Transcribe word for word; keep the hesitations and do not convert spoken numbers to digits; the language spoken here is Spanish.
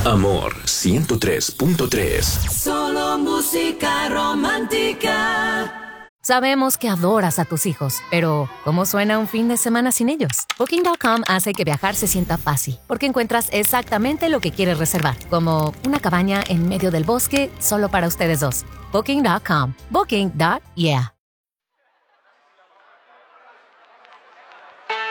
Amor ciento tres punto tres. Solo música romántica. Sabemos que adoras a tus hijos, pero ¿cómo suena un fin de semana sin ellos? Booking punto com hace que viajar se sienta fácil, porque encuentras exactamente lo que quieres reservar, como una cabaña en medio del bosque solo para ustedes dos. Booking punto com. Booking. Yeah.